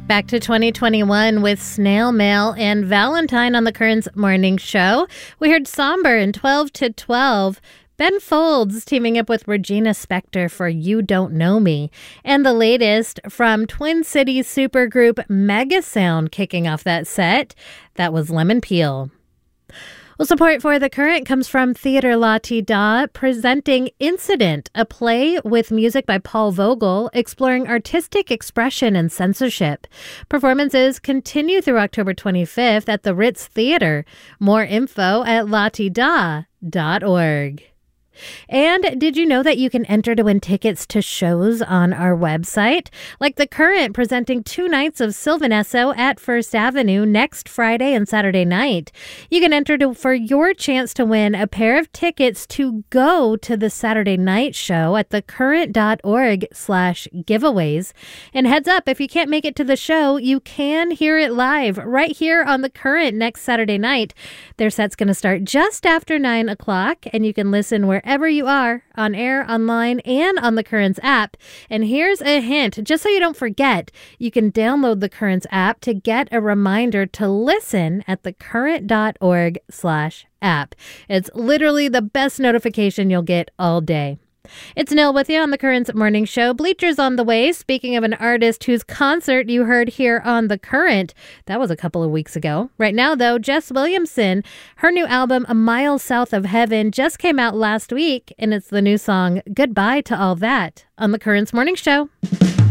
Back to 2021 with Snail Mail and Valentine on the Currents Morning Show. We heard Somber in 12 to 12. Ben Folds teaming up with Regina Spektor for You Don't Know Me. And the latest from Twin Cities supergroup Megasound kicking off that set. That was Lemon Peel. Well, support for The Current comes from Theatre La Ti Da, presenting Incident, a play with music by Paul Vogel, exploring artistic expression and censorship. Performances continue through October 25th at the Ritz Theater. More info at latida.org. And did you know that you can enter to win tickets to shows on our website? Like The Current presenting 2 nights of Sylvan Esso at First Avenue next Friday and Saturday night. You can enter for your chance to win a pair of tickets to go to the Saturday night show at thecurrent.org/giveaways. And heads up, if you can't make it to the show, you can hear it live right here on The Current next Saturday night. Their set's going to start just after 9 o'clock, and you can listen wherever you are, on air, online, and on the Currents app. And here's a hint, just so you don't forget, you can download the Currents app to get a reminder to listen at thecurrent.org/app. It's literally the best notification you'll get all day. It's Nil with you on the Currents Morning Show. Bleachers on the way. Speaking of an artist whose concert you heard here on The Current, that was a couple of weeks ago. Right now, though, Jess Williamson, her new album, A Mile South of Heaven, just came out last week, and it's the new song, Goodbye to All That, on the Currents Morning Show.